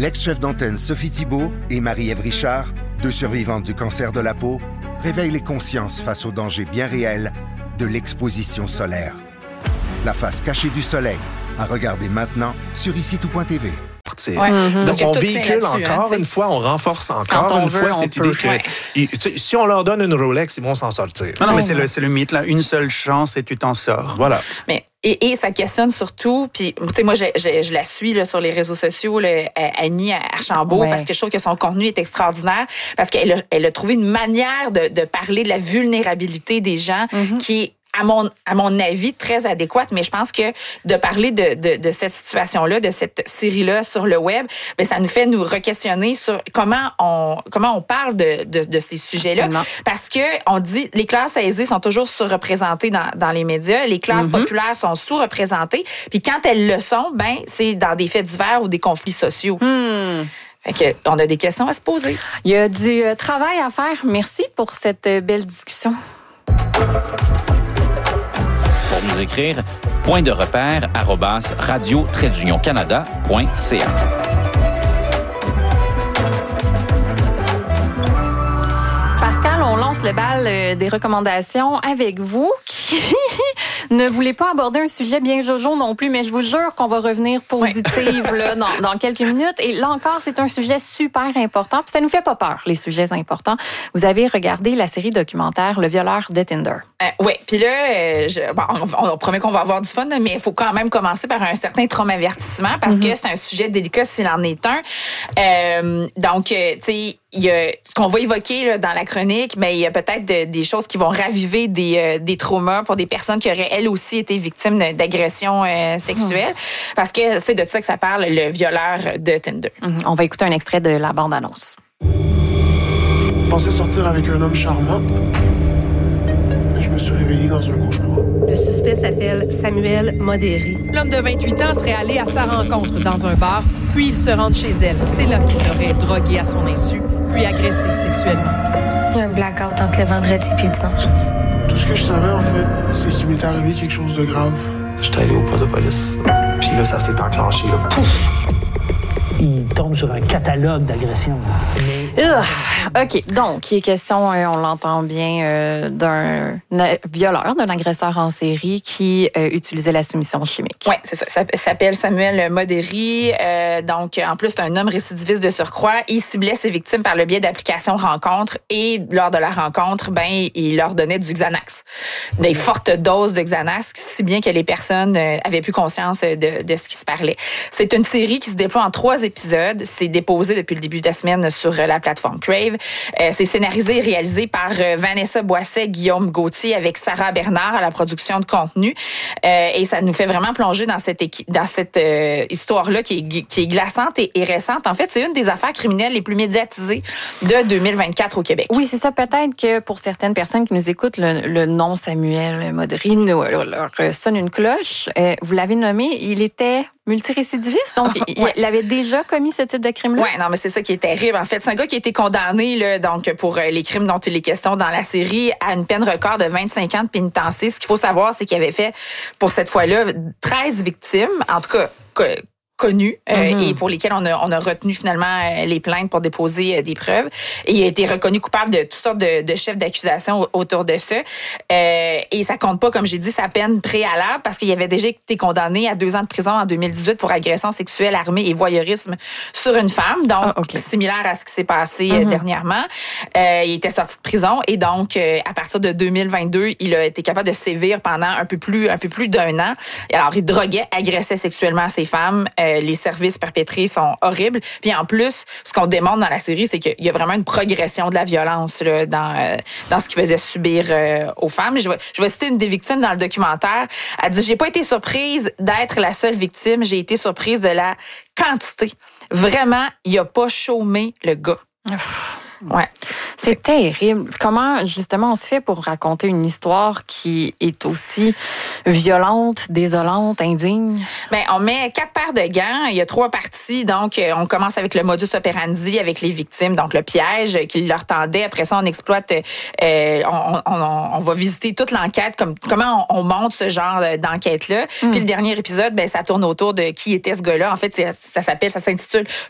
L'ex-chef d'antenne Sophie Thibault et Marie-Ève Richard, deux survivantes du cancer de la peau, réveillent les consciences face aux dangers bien réels de l'exposition solaire. La face cachée du soleil, à regarder maintenant sur icitout.tv. Ouais. Donc, on véhicule encore une fois, on renforce encore une fois cette idée que si on leur donne une Rolex, ils vont s'en sortir. Non, mais c'est le mythe, là. Une seule chance et tu t'en sors. Voilà. Mais et ça questionne surtout, puis tu sais, moi je la suis là, sur les réseaux sociaux, là, Annie Archambault, parce que je trouve que son contenu est extraordinaire, parce qu'elle a trouvé une manière de parler de la vulnérabilité des gens qui est à mon avis, très adéquate, mais je pense que de parler de cette situation-là, de cette série-là sur le web, ben ça nous fait nous re-questionner sur comment on parle de ces sujets-là. Absolument. Parce que on dit les classes aisées sont toujours surreprésentées dans les médias, les classes populaires sont sous-représentées, puis quand elles le sont, ben c'est dans des faits divers ou des conflits sociaux. Fait que, on a des questions à se poser. Il y a du travail à faire. Merci pour cette belle discussion. Pour nous écrire, point-de-repère@radio-canada.ca. Pascal, on lance le bal des recommandations avec vous qui ne voulez pas aborder un sujet bien jojo non plus, mais je vous jure qu'on va revenir positive là, dans quelques minutes. Et là encore, c'est un sujet super important. Puis ça nous fait pas peur, les sujets importants. Vous avez regardé la série documentaire Le violeur de Tinder. Oui, puis là, on promet qu'on va avoir du fun, mais il faut quand même commencer par un certain traumavertissement parce que c'est un sujet délicat s'il en est un. Donc, tu sais, il y a ce qu'on va évoquer là, dans la chronique, mais il y a peut-être des choses qui vont raviver des traumas pour des personnes qui auraient elles aussi été victimes d'agressions sexuelles, parce que c'est de ça que ça parle, le violeur de Tinder. On va écouter un extrait de la bande-annonce. Je pensais sortir avec un homme charmant, mais je me suis réveillé dans un cauchemar. Le suspect s'appelle Samuel Modéry. L'homme de 28 ans serait allé à sa rencontre dans un bar, puis il se rend chez elle. C'est là qu'il l'aurait drogué à son insu, puis agressé sexuellement. Il y a un blackout entre le vendredi et le dimanche. Tout ce que je savais, en fait, c'est qu'il m'est arrivé quelque chose de grave. J'étais allé au poste de police, puis là, ça s'est enclenché, là. Pouf! Il tombe sur un catalogue d'agressions. OK. Donc, il est question, on l'entend bien, d'un violeur, d'un agresseur en série qui utilisait la soumission chimique. Oui, c'est ça. Ça s'appelle Samuel Modéry. Donc, en plus, c'est un homme récidiviste de surcroît. Il ciblait ses victimes par le biais d'applications rencontres et lors de la rencontre, ben, il leur donnait du Xanax. Des fortes doses de Xanax, si bien que les personnes avaient plus conscience de ce qui se parlait. C'est une série qui se déploie en 3 épisodes. C'est déposé depuis le début de la semaine sur la plateforme Crave. C'est scénarisé et réalisé par Vanessa Boisset, Guillaume Gauthier avec Sarah Bernard à la production de contenu. Et ça nous fait vraiment plonger dans cette histoire-là qui est glaçante et récente. En fait, c'est une des affaires criminelles les plus médiatisées de 2024 au Québec. Oui, c'est ça. Peut-être que pour certaines personnes qui nous écoutent, le nom Samuel Modéry leur sonne une cloche. Vous l'avez nommé, il était multirécidiviste, donc il avait déjà commis ce type de crime-là? Oui, non, mais c'est ça qui est terrible. En fait, c'est un gars qui a été condamné là, donc pour les crimes dont il est question dans la série à une peine record de 25 ans de pénitencier. Ce qu'il faut savoir, c'est qu'il avait fait, pour cette fois-là, 13 victimes, en tout cas connus et pour lesquels on a retenu finalement les plaintes pour déposer des preuves. Et il a été reconnu coupable de toutes sortes de chefs d'accusation autour de ça. Et ça compte pas, comme j'ai dit, sa peine préalable parce qu'il avait déjà été condamné à 2 ans de prison en 2018 pour agression sexuelle armée et voyeurisme sur une femme. Donc, similaire à ce qui s'est passé dernièrement. Il était sorti de prison et donc, à partir de 2022, il a été capable de sévir pendant un peu plus d'1 an. Et alors, il droguait, agressait sexuellement ces femmes. Les services perpétrés sont horribles. Puis en plus, ce qu'on démontre dans la série, c'est qu'il y a vraiment une progression de la violence là, dans ce qu'il faisait subir aux femmes. Je vais citer une des victimes dans le documentaire. Elle dit « J'ai pas été surprise d'être la seule victime. J'ai été surprise de la quantité. Vraiment, il a pas chômé le gars. » Ouais. C'est terrible. Comment, justement, on se fait pour raconter une histoire qui est aussi violente, désolante, indigne? Ben, on met 4 paires de gants. Il y a 3 parties. Donc, on commence avec le modus operandi avec les victimes. Donc, le piège qui leur tendait. Après ça, on exploite, on va visiter toute l'enquête, comment on monte ce genre d'enquête-là. Puis le dernier épisode, ben, ça tourne autour de qui était ce gars-là. En fait, ça s'intitule